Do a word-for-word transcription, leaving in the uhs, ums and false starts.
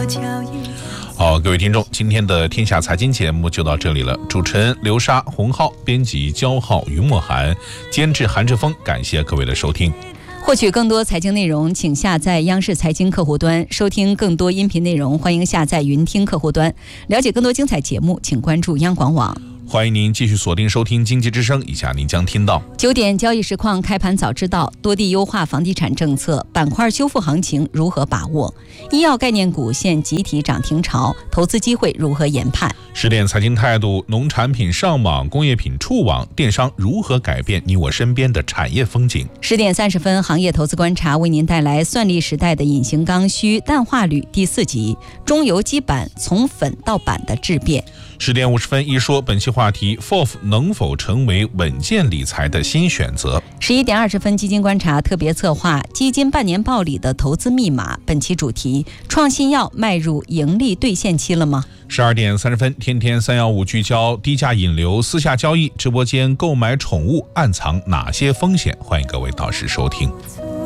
好，各位听众，今天的天下财经节目就到这里了。主持人刘莎、洪浩，编辑焦浩、于墨涵，监制韩志峰，感谢各位的收听。 获取更多财经内容，请下载央视财经客户端，收听更多音频内容，欢迎下载云听客户端。了解更多精彩节目，请关注央广网。 欢迎您继续锁定收听经济之声，以下您将听到九点交易实况开盘早知道，多地优化房地产政策，板块修复行情如何把握？医药概念股现集体涨停潮，投资机会如何研判？ 十点财经态度，农产品上网，工业品触网，电商如何改变你我身边的产业风景？ 十点三十分，行业投资观察为您带来算力时代的隐形刚需氮化铝第四集，中游基板从粉到板的质变。 十点五十分，一说本期话题 F O F 能否成为稳健理财的新选择？ 十一点二十分，基金观察特别策划基金半年报里的投资密码，本期主题：创新药迈入盈利兑现期了吗？ 十二点三十分，天天三幺五聚焦低价引流、私下交易、直播间购买宠物暗藏哪些风险？欢迎各位到时收听。